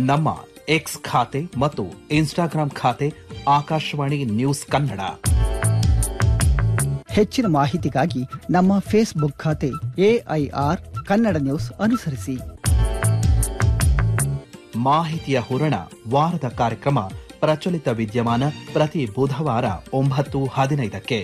ನಮ್ಮ ಎಕ್ಸ್ ಖಾತೆ ಮತ್ತು ಇನ್ಸ್ಟಾಗ್ರಾಂ ಖಾತೆ ಆಕಾಶವಾಣಿ ನ್ಯೂಸ್ ಕನ್ನಡ. ಹೆಚ್ಚಿನ ಮಾಹಿತಿಗಾಗಿ ನಮ್ಮ ಫೇಸ್ಬುಕ್ ಖಾತೆ AIR ಕನ್ನಡ ನ್ಯೂಸ್ ಅನುಸರಿಸಿ. ಮಾಹಿತಿಯ ಹೂರಣ ವಾರದ ಕಾರ್ಯಕ್ರಮ ಪ್ರಚಲಿತ ವಿದ್ಯಮಾನ ಪ್ರತಿ ಬುಧವಾರ 9:15ಕ್ಕೆ.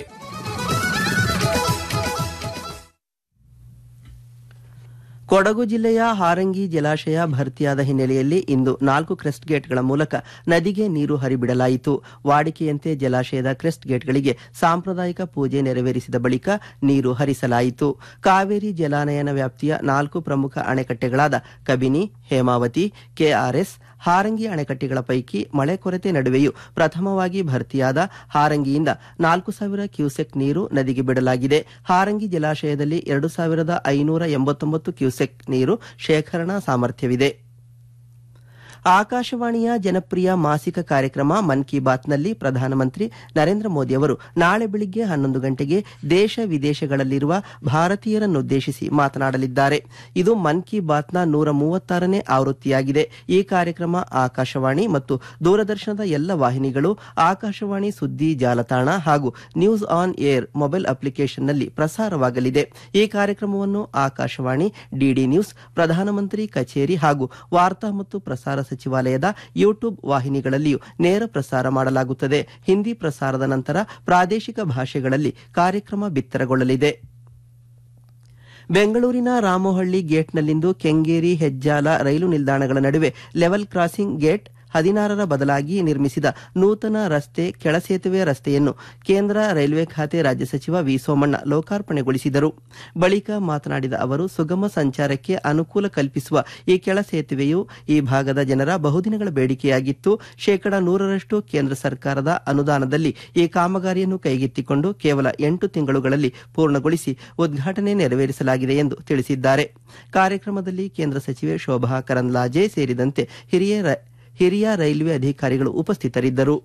ಕೊಡಗು ಜಿಲ್ಲೆಯ ಹಾರಂಗಿ ಜಲಾಶಯ ಭರ್ತಿಯಾದ ಹಿನ್ನೆಲೆಯಲ್ಲಿ ಇಂದು 4 ಕ್ರೆಸ್ಟ್ ಗೇಟ್ಗಳ ಮೂಲಕ ನದಿಗೆ ನೀರು ಹರಿಬಿಡಲಾಯಿತು. ವಾಡಿಕೆಯಂತೆ ಜಲಾಶಯದ ಕ್ರೆಸ್ಟ್ ಗೇಟ್ಗಳಿಗೆ ಸಾಂಪ್ರದಾಯಿಕ ಪೂಜೆ ನೆರವೇರಿಸಿದ ಬಳಿಕ ನೀರು ಹರಿಸಲಾಯಿತು. ಕಾವೇರಿ ಜಲಾನಯನ ವ್ಯಾಪ್ತಿಯ 4 ಪ್ರಮುಖ ಅಣೆಕಟ್ಟೆಗಳಾದ ಕಬಿನಿ, ಹೇಮಾವತಿ, ಕೆಆರ್ಎಸ್, ಹಾರಂಗಿ ಅಣೆಕಟ್ಟೆಗಳ ಪೈಕಿ ಮಳೆ ಕೊರತೆ ನಡುವೆಯೂ ಪ್ರಥಮವಾಗಿ ಭರ್ತಿಯಾದ ಹಾರಂಗಿಯಿಂದ 4,000 ಕ್ಯೂಸೆಕ್ ನೀರು ನದಿಗೆ ಬಿಡಲಾಗಿದೆ. ಹಾರಂಗಿ ಜಲಾಶಯದಲ್ಲಿ 2,589 ಕ್ಯೂಸೆಕ್ ನೀರು ಶೇಖರಣಾ ಸಾಮರ್ಥ್ಯವಿದೆ. ಆಕಾಶವಾಣಿಯ ಜನಪ್ರಿಯ ಮಾಸಿಕ ಕಾರ್ಯಕ್ರಮ ಮನ್ ಕಿ ಬಾತ್ನಲ್ಲಿ ಪ್ರಧಾನಮಂತ್ರಿ ನರೇಂದ್ರ ಮೋದಿ ಅವರು ನಾಳೆ ಬೆಳಿಗ್ಗೆ 11 ಗಂಟೆಗೆ ದೇಶ ವಿದೇಶಗಳಲ್ಲಿರುವ ಭಾರತೀಯರನ್ನುದ್ದೇಶಿಸಿ ಮಾತನಾಡಲಿದ್ದಾರೆ. ಇದು ಮನ್ ಕಿ ಬಾತ್ನ 136ನೇ ಆವೃತ್ತಿಯಾಗಿದೆ. ಈ ಕಾರ್ಯಕ್ರಮ ಆಕಾಶವಾಣಿ ಮತ್ತು ದೂರದರ್ಶನದ ಎಲ್ಲ ವಾಹಿನಿಗಳು, ಆಕಾಶವಾಣಿ ಸುದ್ದಿ ಜಾಲತಾಣ ಹಾಗೂ ನ್ಯೂಸ್ ಆನ್ ಏರ್ ಮೊಬೈಲ್ ಅಪ್ಲಿಕೇಶನ್ನಲ್ಲಿ ಪ್ರಸಾರವಾಗಲಿದೆ. ಈ ಕಾರ್ಯಕ್ರಮವನ್ನು ಆಕಾಶವಾಣಿ, ಡಿಡಿ ನ್ಯೂಸ್, ಪ್ರಧಾನಮಂತ್ರಿ ಕಚೇರಿ ಹಾಗೂ ವಾರ್ತಾ ಮತ್ತು ಪ್ರಸಾರ ಸಚಿವಾಲಯದ ಯೂಟ್ಯೂಬ್ ವಾಹಿನಿಗಳಲ್ಲಿಯೂ ನೇರ ಪ್ರಸಾರ ಮಾಡಲಾಗುತ್ತದೆ. ಹಿಂದಿ ಪ್ರಸಾರದ ನಂತರ ಪ್ರಾದೇಶಿಕ ಭಾಷೆಗಳಲ್ಲಿ ಕಾರ್ಯಕ್ರಮ ಬಿತ್ತರಗೊಳ್ಳಲಿದೆ. ಬೆಂಗಳೂರಿನ ರಾಮೋಹಳ್ಳಿ ಗೇಟ್ನಲ್ಲಿಂದು ಕೆಂಗೇರಿ, ಹೆಜ್ಜಾಲ ರೈಲು ನಿಲ್ದಾಣಗಳ ನಡುವೆ ಲೆವೆಲ್ ಕ್ರಾಸಿಂಗ್ ಗೇಟ್ 16ರ ಬದಲಾಗಿ ನಿರ್ಮಿಸಿದ ನೂತನ ರಸ್ತೆ ಕೆಳಸೇತುವೆ ರಸ್ತೆಯನ್ನು ಕೇಂದ್ರ ರೈಲ್ವೆ ಖಾತೆ ರಾಜ್ಯ ಸಚಿವ ವಿ ಸೋಮಣ್ಣ ಲೋಕಾರ್ಪಣೆಗೊಳಿಸಿದರು. ಬಳಿಕ ಮಾತನಾಡಿದ ಅವರು, ಸುಗಮ ಸಂಚಾರಕ್ಕೆ ಅನುಕೂಲ ಕಲ್ಪಿಸುವ ಈ ಕೆಳಸೇತುವೆಯು ಈ ಭಾಗದ ಜನರ ಬಹುದಿನಗಳ ಬೇಡಿಕೆಯಾಗಿತ್ತು. 100% ಕೇಂದ್ರ ಸರ್ಕಾರದ ಅನುದಾನದಲ್ಲಿ ಈ ಕಾಮಗಾರಿಯನ್ನು ಕೈಗೆತ್ತಿಕೊಂಡು ಕೇವಲ 8 ತಿಂಗಳುಗಳಲ್ಲಿ ಪೂರ್ಣಗೊಳಿಸಿ ಉದ್ಘಾಟನೆ ನೆರವೇರಿಸಲಾಗಿದೆ ಎಂದು ತಿಳಿಸಿದ್ದಾರೆ. ಕಾರ್ಯಕ್ರಮದಲ್ಲಿ ಕೇಂದ್ರ ಸಚಿವೆ ಶೋಭಾ ಕರಂದ್ಲಾಜೆ ಸೇರಿದಂತೆ ಹಿರಿಯ ರೈಲ್ವೆ ಅಧಿಕಾರಿಗಳು ಉಪಸ್ಥಿತರಿದ್ದರು.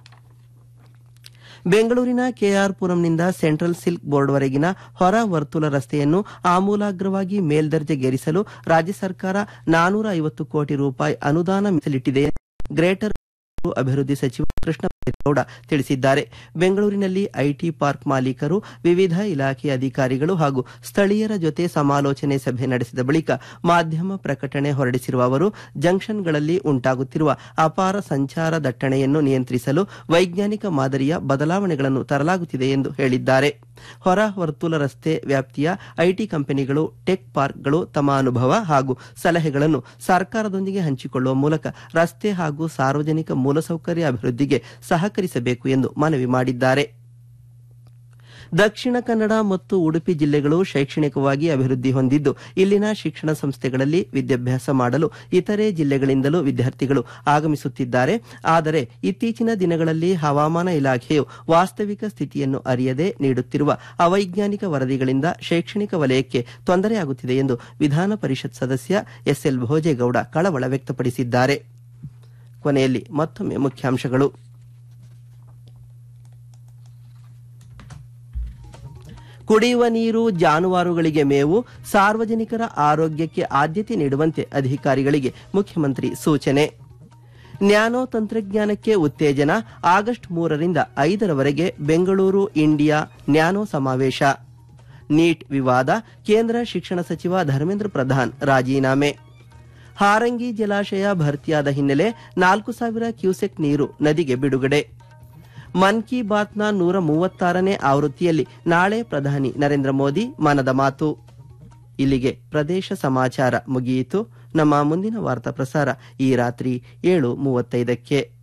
ಬೆಂಗಳೂರಿನ ಕೆಆರ್ ಪುರಂನಿಂದ ಸೆಂಟ್ರಲ್ ಸಿಲ್ಕ್ ಬೋರ್ಡ್ವರೆಗಿನ ಹೊರ ವರ್ತುಲ ರಸ್ತೆಯನ್ನು ಆಮೂಲಾಗ್ರವಾಗಿ ಮೇಲ್ದರ್ಜೆಗೇರಿಸಲು ರಾಜ್ಯ ಸರ್ಕಾರ 450 ಕೋಟಿ ರೂಪಾಯಿ ಅನುದಾನ ಮೀಸಲಿಟ್ಟಿದೆ ಎಂದು ಗ್ರೇಟರ್ ಅಭಿವೃದ್ಧಿ ಸಚಿವ ಕೃಷ್ಣ ಬೈರೇಗೌಡ ತಿಳಿಸಿದ್ದಾರೆ. ಬೆಂಗಳೂರಿನಲ್ಲಿ ಐಟಿ ಪಾರ್ಕ್ ಮಾಲೀಕರು, ವಿವಿಧ ಇಲಾಖೆಯ ಅಧಿಕಾರಿಗಳು ಹಾಗೂ ಸ್ಥಳೀಯರ ಜೊತೆ ಸಮಾಲೋಚನೆ ಸಭೆ ನಡೆಸಿದ ಬಳಿಕ ಮಾಧ್ಯಮ ಪ್ರಕಟಣೆ ಹೊರಡಿಸಿರುವ ಅವರು, ಜಂಕ್ಷನ್ಗಳಲ್ಲಿ ಉಂಟಾಗುತ್ತಿರುವ ಅಪಾರ ಸಂಚಾರ ದಟ್ಟಣೆಯನ್ನು ನಿಯಂತ್ರಿಸಲು ವೈಜ್ಞಾನಿಕ ಮಾದರಿಯ ಬದಲಾವಣೆಗಳನ್ನು ತರಲಾಗುತ್ತಿದೆ ಎಂದು ಹೇಳಿದ್ದಾರೆ. ಹೊರ ವರ್ತುಲ ರಸ್ತೆ ವ್ಯಾಪ್ತಿಯ ಐಟಿ ಕಂಪನಿಗಳು, ಟೆಕ್ ಪಾರ್ಕ್ಗಳು ತಮ್ಮ ಅನುಭವ ಹಾಗೂ ಸಲಹೆಗಳನ್ನು ಸರ್ಕಾರದೊಂದಿಗೆ ಹಂಚಿಕೊಳ್ಳುವ ಮೂಲಕ ರಸ್ತೆ ಹಾಗೂ ಸಾರ್ವಜನಿಕ ಮೂಲಸೌಕರ್ಯ ಅಭಿವೃದ್ಧಿಗೆ ಸಹಕರಿಸಬೇಕು ಎಂದು ಮನವಿ ಮಾಡಿದ್ದಾರೆ. ದಕ್ಷಿಣ ಕನ್ನಡ ಮತ್ತು ಉಡುಪಿ ಜಿಲ್ಲೆಗಳು ಶೈಕ್ಷಣಿಕವಾಗಿ ಅಭಿವೃದ್ಧಿ ಹೊಂದಿದ್ದು, ಇಲ್ಲಿನ ಶಿಕ್ಷಣ ಸಂಸ್ಥೆಗಳಲ್ಲಿ ವಿದ್ಯಾಭ್ಯಾಸ ಮಾಡಲು ಇತರೆ ಜಿಲ್ಲೆಗಳಿಂದಲೂ ವಿದ್ಯಾರ್ಥಿಗಳು ಆಗಮಿಸುತ್ತಿದ್ದಾರೆ. ಆದರೆ ಇತ್ತೀಚಿನ ದಿನಗಳಲ್ಲಿ ಹವಾಮಾನ ಇಲಾಖೆಯು ವಾಸ್ತವಿಕ ಸ್ಥಿತಿಯನ್ನು ಅರಿಯದೆ ನೀಡುತ್ತಿರುವ ಅವೈಜ್ಞಾನಿಕ ವರದಿಗಳಿಂದ ಶೈಕ್ಷಣಿಕ ವಲಯಕ್ಕೆ ತೊಂದರೆಯಾಗುತ್ತಿದೆ ಎಂದು ವಿಧಾನ ಪರಿಷತ್ ಸದಸ್ಯ ಎಸ್ಎಲ್ ಭೋಜೇಗೌಡ ಕಳವಳ ವ್ಯಕ್ತಪಡಿಸಿದ್ದಾರೆ. ಕೊನೆಯಲ್ಲಿ ಮತ್ತೊಮ್ಮೆ ಮುಖ್ಯಾಂಶಗಳು. ಕುಡಿಯುವ ನೀರು, ಜಾನುವಾರುಗಳಿಗೆ ಮೇವು, ಸಾರ್ವಜನಿಕರ ಆರೋಗ್ಯಕ್ಕೆ ಆದ್ಯತೆ ನೀಡುವಂತೆ ಅಧಿಕಾರಿಗಳಿಗೆ ಮುಖ್ಯಮಂತ್ರಿ ಸೂಚನೆ. ನ್ಯಾನೋ ತಂತ್ರಜ್ಞಾನಕ್ಕೆ ಉತ್ತೇಜನ, ಆಗಸ್ಟ್ 3ರಿಂದ 5ರವರೆಗೆ ಬೆಂಗಳೂರು ಇಂಡಿಯಾ ನ್ಯಾನೋ ಸಮಾವೇಶ. ನೀಟ್ ವಿವಾದ, ಕೇಂದ್ರ ಶಿಕ್ಷಣ ಸಚಿವ ಧರ್ಮೇಂದ್ರ ಪ್ರಧಾನ್ ರಾಜೀನಾಮೆ. ಹಾರಂಗಿ ಜಲಾಶಯ ಭರ್ತಿಯಾದ ಹಿನ್ನೆಲೆ 4,000 ಕ್ಯೂಸೆಕ್ ನೀರು ನದಿಗೆ ಬಿಡುಗಡೆ. ಮನ್ ಕಿ ಬಾತ್ನ 136ನೇ ಆವೃತ್ತಿಯಲ್ಲಿ ನಾಳೆ ಪ್ರಧಾನಿ ನರೇಂದ್ರ ಮೋದಿ ಮನದ ಮಾತು. ಇಲ್ಲಿಗೆ ಪ್ರದೇಶ ಸಮಾಚಾರ ಮುಗಿಯಿತು. ನಮ್ಮ ಮುಂದಿನ ವಾರ್ತಾ ಪ್ರಸಾರ ಈ ರಾತ್ರಿ 7:35ಕ್ಕೆ.